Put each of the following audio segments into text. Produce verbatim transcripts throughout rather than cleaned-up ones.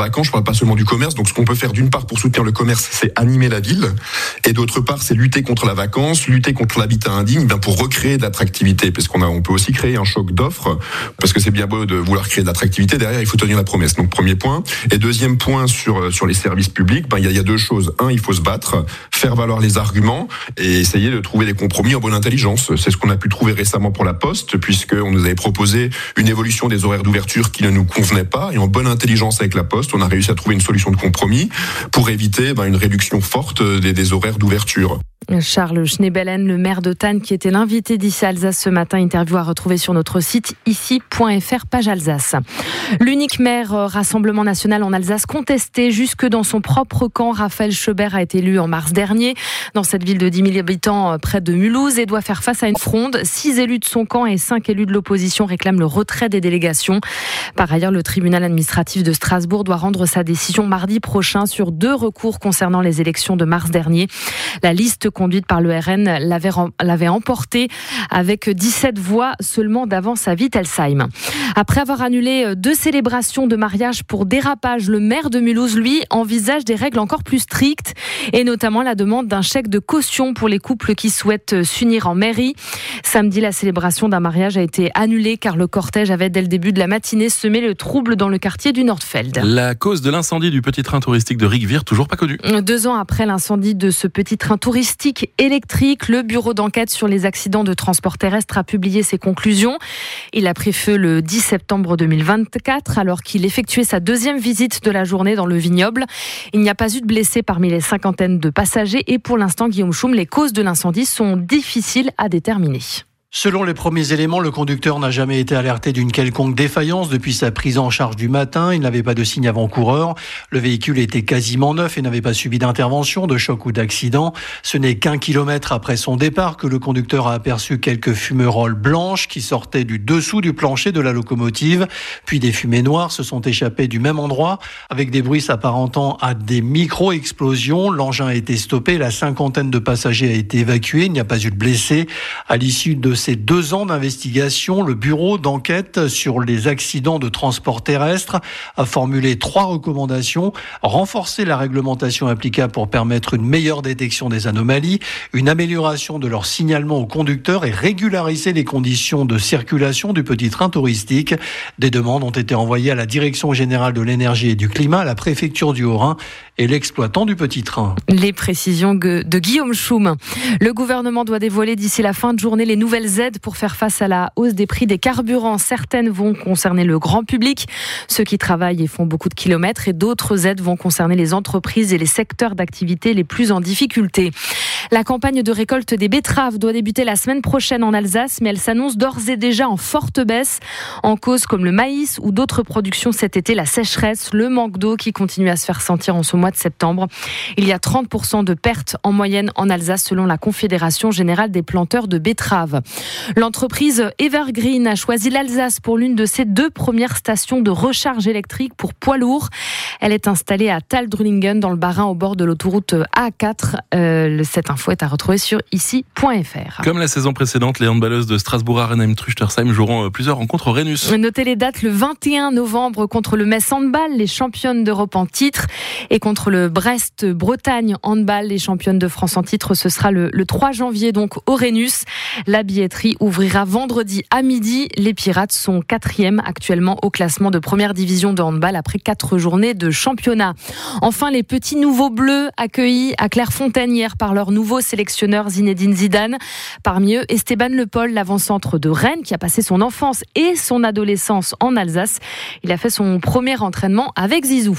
vacances, je parle pas seulement du commerce. Donc ce qu'on peut faire d'une part pour soutenir le commerce, c'est animer la ville, et d'autre part c'est lutter contre la vacance, lutter contre l'habitat indigne, ben pour recréer de l'attractivité, parce qu'on a, on peut aussi créer un choc d'offres, parce que c'est bien beau de vouloir créer de l'attractivité, derrière il faut tenir la promesse. Donc premier point. Et deuxième point sur sur les services publics, ben il y a, il y a deux choses. Un, il faut se battre, faire valoir les arguments et essayer de trouver des compromis en bonne intelligence. C'est ce qu'on a pu trouver récemment pour la Poste, puisque on nous avait proposé une évolution des horaires d'ouverture qui ne nous convenait pas, et en bonne intelligence avec la Poste, on a réussi à trouver une solution de compromis pour éviter ben, une réduction forte des, des horaires d'ouverture. Charles Schneebelen, le maire de Thann, qui était l'invité d'Ici Alsace ce matin. Interview à retrouver sur notre site ici point f r, page Alsace. L'unique maire Rassemblement National en Alsace contesté jusque dans son propre camp. Raphaël Schebert a été élu en mars dernier dans cette ville de dix mille habitants près de Mulhouse et doit faire face à une fronde. Six élus de son camp et cinq élus de l'opposition réclament le retrait des délégations. Par ailleurs, le tribunal administratif de Strasbourg doit rendre sa décision mardi prochain sur deux recours concernant les élections de mars dernier. La liste conduite par le R N l'avait, l'avait emporté avec dix-sept voix seulement d'avance à Wittelsheim. Après avoir annulé deux célébrations de mariage pour dérapage, le maire de Mulhouse, lui, envisage des règles encore plus strictes et notamment la demande d'un chèque de caution pour les couples qui souhaitent s'unir en mairie. Samedi, la célébration d'un mariage a été annulée car le cortège avait dès le début de la matinée semé le trouble dans le quartier du Nordfeld. La cause de l'incendie du petit train touristique de Rigvir, toujours pas connue. Deux ans après l'incendie de ce petit train touristique électrique, le bureau d'enquête sur les accidents de transport terrestre a publié ses conclusions. Il a pris feu le dix septembre deux mille vingt-quatre alors qu'il effectuait sa deuxième visite de la journée dans le vignoble. Il n'y a pas eu de blessés parmi les cinquantaines de passagers et pour l'instant, Guillaume Schum, les causes de l'incendie sont difficiles à déterminer. Selon les premiers éléments, le conducteur n'a jamais été alerté d'une quelconque défaillance depuis sa prise en charge du matin. Il n'avait pas de signe avant-coureur. Le véhicule était quasiment neuf et n'avait pas subi d'intervention, de choc ou d'accident. Ce n'est qu'un kilomètre après son départ que le conducteur a aperçu quelques fumerolles blanches qui sortaient du dessous du plancher de la locomotive. Puis des fumées noires se sont échappées du même endroit avec des bruits s'apparentant à des micro-explosions. L'engin a été stoppé. La cinquantaine de passagers a été évacuée. Il n'y a pas eu de blessés. À l'issue de ces deux ans d'investigation, le bureau d'enquête sur les accidents de transport terrestre a formulé trois recommandations. Renforcer la réglementation applicable pour permettre une meilleure détection des anomalies, une amélioration de leur signalement aux conducteurs et régulariser les conditions de circulation du petit train touristique. Des demandes ont été envoyées à la Direction générale de l'énergie et du climat, à la préfecture du Haut-Rhin et l'exploitant du petit train. Les précisions de Guillaume Schum. Le gouvernement doit dévoiler d'ici la fin de journée les nouvelles aides pour faire face à la hausse des prix des carburants. Certaines vont concerner le grand public, ceux qui travaillent et font beaucoup de kilomètres, et d'autres aides vont concerner les entreprises et les secteurs d'activité les plus en difficulté. La campagne de récolte des betteraves doit débuter la semaine prochaine en Alsace, mais elle s'annonce d'ores et déjà en forte baisse. En cause comme le maïs ou d'autres productions cet été, la sécheresse, le manque d'eau qui continue à se faire sentir en ce mois de septembre. Il y a trente pour cent de pertes en moyenne en Alsace selon la Confédération générale des planteurs de betteraves. L'entreprise Evergreen a choisi l'Alsace pour l'une de ses deux premières stations de recharge électrique pour poids lourds. Elle est installée à Taldrulingen dans le Bas-Rhin au bord de l'autoroute A quatre. Euh, cette info est à retrouver sur ici point f r. Comme la saison précédente, les handballeuses de Strasbourg, Arenheim, Truchtersheim joueront plusieurs rencontres au Rhenus. Notez les dates: le vingt et un novembre contre le Metz Handball, les championnes d'Europe en titre, et contre le Brest-Bretagne Handball, les championnes de France en titre. Ce sera le, le trois janvier donc au Rhenus. La billetterie ouvrira vendredi à midi. Les Pirates sont quatrième actuellement au classement de première division de handball après quatre journées de championnat. Enfin, les petits nouveaux bleus accueillis à Clairefontaine hier par leur nouveau sélectionneur Zinedine Zidane. Parmi eux, Esteban Le Paul, l'avant-centre de Rennes, qui a passé son enfance et son adolescence en Alsace. Il a fait son premier entraînement avec Zizou.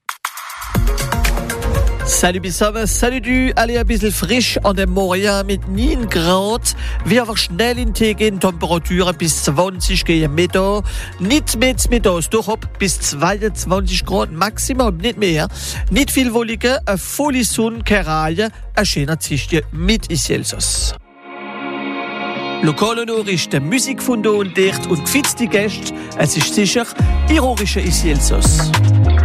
Salut Bissam, salut du, alle ein bisschen frisch an dem Morgen mit neun Grad. Wir aber schnell in Tee gehen, Temperaturen bis zwanzig gegen Mittag. Nicht mit Mittags, doch ab bis zweiundzwanzig Grad maximal, nicht mehr. Nicht viel wollige, eine volle Sonne, keine Reihe, ein schöner Tischchen mit Iselsos. Lokale Nachrichten, Musik von da und dort und gefitzte Gäste. Es ist sicher ironische Iselsos.